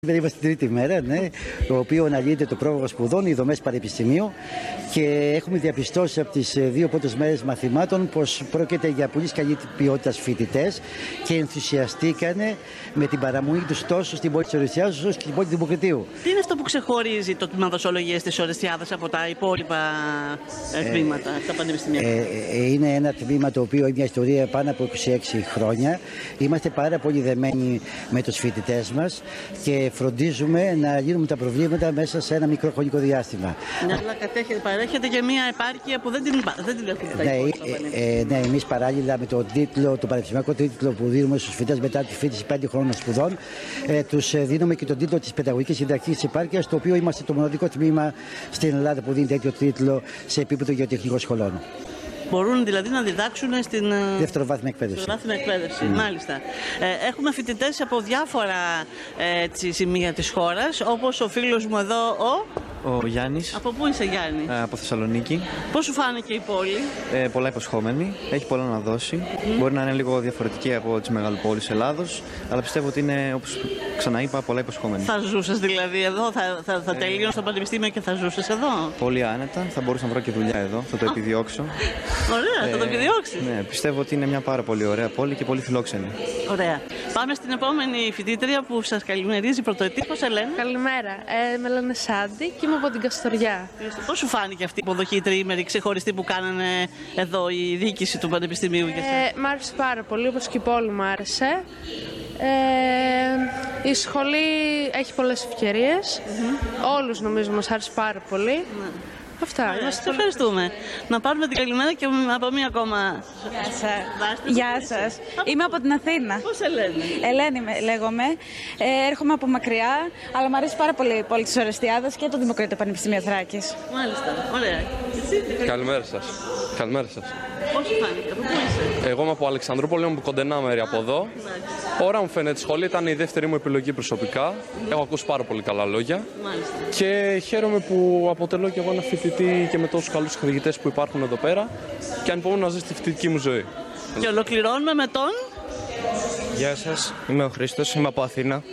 Είμαστε την τρίτη μέρα, ναι, το οποίο αναλύεται το πρόγραμμα σπουδών, οι δομές πανεπιστημίου και έχουμε διαπιστώσει από τις δύο πρώτες μέρες μαθημάτων πως πρόκειται για πολύ καλή ποιότητα φοιτητές και ενθουσιαστήκανε με την παραμονή τους τόσο στην πόλη της Ορεστιάδας όσο και στην πόλη του Δημοκρατίου. Τι είναι αυτό που ξεχωρίζει το τμήμα δοσολογίας της Ορεστιάδας από τα υπόλοιπα τμήματα, τα πανεπιστημιακά? Είναι ένα τμήμα το οποίο έχει μια ιστορία πάνω από 26 χρόνια. Είμαστε πάρα πολύ δεμένοι με τους φοιτητές μας και φροντίζουμε να λύνουμε τα προβλήματα μέσα σε ένα μικρό χρονικό διάστημα. Ναι, αλλά παρέχεται και μια επάρκεια που δεν την έχουμε τα υπόλοιπα. Ναι, εμείς παράλληλα με τον πανεπιστημιακό τίτλο που δίνουμε στους φοιτητές μετά τη φοιτηση 5 χρόνων σπουδών, τους δίνουμε και τον τίτλο της Παιδαγωγικής Συντακτικής της Επάρκειας, το οποίο είμαστε το μοναδικό τμήμα στην Ελλάδα που δίνει τέτοιο τίτλο σε επίπεδο γεωτεχνικών σχολών. Μπορούν δηλαδή να διδάξουν στην δευτεροβάθμια εκπαίδευση. Μάλιστα. Έχουμε φοιτητές από διάφορα σημεία της χώρας, όπως ο φίλος μου εδώ, ο Γιάννης. Από πού είσαι, Γιάννη? Από Θεσσαλονίκη. Πώς σου φάνηκε η πόλη? Πολλά υποσχόμενη, έχει πολλά να δώσει. Μπορεί να είναι λίγο διαφορετική από τις μεγαλοπόλεις Ελλάδος, αλλά πιστεύω ότι είναι, όπως ξαναείπα, πολλά υποσχόμενη. Θα ζούσες δηλαδή εδώ, θα τελείωνες στο πανεπιστήμιο και θα ζούσες εδώ? Πολύ άνετα, θα μπορούσα να βρω και δουλειά εδώ, θα το επιδιώξω. Ωραία, θα το επιδιώξεις. Ναι, πιστεύω ότι είναι μια πάρα πολύ ωραία πόλη και πολύ φιλόξενη. Ωραία. Πάμε στην επόμενη φοιτήτρια που σας καλημερίζει πρωτοετής. Πώς σε λένε? Καλημέρα. Με λένε Σάντι και είμαι από την Καστοριά. Πώς σου φάνηκε αυτή η υποδοχή τριήμερη ξεχωριστή που κάνανε εδώ η διοίκηση του Πανεπιστημίου? Μ' άρεσε πάρα πολύ, όπως και η πόλη μου άρεσε. Η σχολή έχει πολλές ευκαιρίες. Όλους νομίζω μας άρεσε πάρα πολύ. Αυτά. Σας ευχαριστούμε. Να πάρουμε την καλημέρα και από μία ακόμα. Γεια σας. Είμαι από την Αθήνα. Πώς σε λένε? Ελένη λέγομαι. Έρχομαι από μακριά, αλλά μου αρέσει πάρα πολύ η πόλη της Ορεστιάδας και το Δημοκρατικό Πανεπιστήμιο Θράκης. Μάλιστα. Ωραία. Καλημέρα σας. Καλημέρα σας. Πώς σου φάνηκε, από πού είσαι? Εγώ είμαι από Αλεξανδρούπολη, είμαι από κοντινά μέρη από εδώ. Ωραία μου φαίνεται η σχολή, ήταν η δεύτερη μου επιλογή προσωπικά. Έχω ακούσει πάρα πολύ καλά λόγια. Μάλιστα. Και χαίρομαι που αποτελώ και εγώ ένα φοιτητή και με τόσους καλούς καθηγητές που υπάρχουν εδώ πέρα και ανυπομονώ να ζήσω τη φοιτητική μου ζωή. Και ολοκληρώνουμε με τον. Γεια σας, είμαι ο Χρήστος, είμαι από Αθήνα.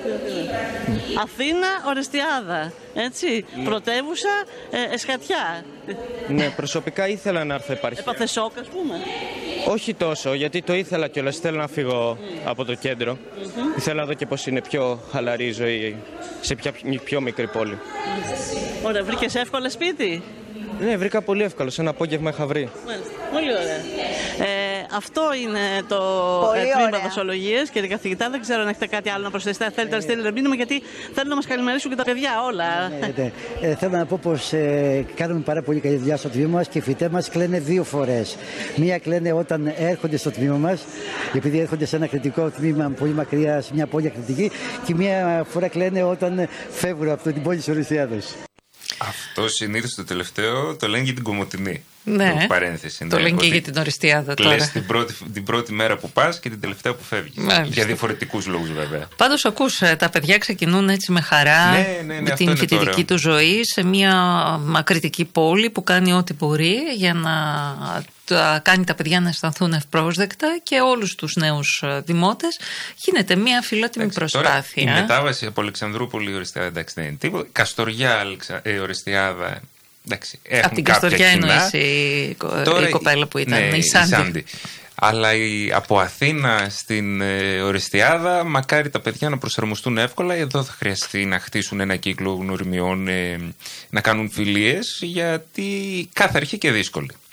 Αθήνα, Ορεστιάδα, έτσι, πρωτεύουσα, Εσχατιά. Ναι, προσωπικά ήθελα να έρθω, υπάρχει. Έπαθε σοκ, ας πούμε? Όχι τόσο, γιατί το ήθελα κιόλας, θέλω να φύγω από το κέντρο. Ήθελα να δω και πώς είναι πιο χαλαρή η ζωή σε πιο μικρή πόλη. Ωραία, βρήκες εύκολα σπίτι? Ναι, βρήκα πολύ εύκολο, σε ένα απόγευμα είχα βρει. Μάλιστα. Πολύ ωραία. Αυτό είναι το τμήμα δοσολογίας. Κύριε καθηγητά, δεν ξέρω αν έχετε κάτι άλλο να προσθέσετε. Θέλετε να στείλετε μήνυμα, γιατί θέλουν να μας καλημερίσουν και τα παιδιά όλα. Θέλω να πω πως κάνουμε πάρα πολύ καλή δουλειά στο τμήμα μας και οι φοιτητές μας κλαίνε δύο φορές. Μία κλαίνε όταν έρχονται στο τμήμα μας, επειδή έρχονται σε ένα κριτικό τμήμα πολύ μακριά, σε μια πόλη ακριτική, και μία φορά κλαίνε όταν φεύγουν από την πόλη της Ορεστιάδας. Αυτό συνήθως το τελευταίο το λένε για την Κομοτηνή. Ναι, παρένθεση, το λένε και για την Ορεστιάδα τώρα. Λες την πρώτη μέρα που πας και την τελευταία που φεύγεις. Για διαφορετικούς λόγους βέβαια. Πάντως ακούς, τα παιδιά ξεκινούν έτσι με χαρά, με την φοιτητική του ζωή σε μια μακριτική πόλη που κάνει ό,τι μπορεί για να κάνει τα παιδιά να αισθανθούν ευπρόσδεκτα, και όλους τους νέους δημότες γίνεται μια φιλότιμη προσπάθεια. Τώρα, η μετάβαση από Αλεξανδρούπολη Ορεστιάδα, εντάξει, δεν είναι τίποτα. Καστοριά Ορεστιάδα. Εντάξει, από την Καστοριά εννοείς η κοπέλα που ήταν, η Σάντι. Αλλά από Αθήνα στην Ορεστιάδα, μακάρι τα παιδιά να προσαρμοστούν εύκολα. Εδώ θα χρειαστεί να χτίσουν ένα κύκλο γνωριμιών, να κάνουν φιλίες, γιατί κάθε αρχή και δύσκολη.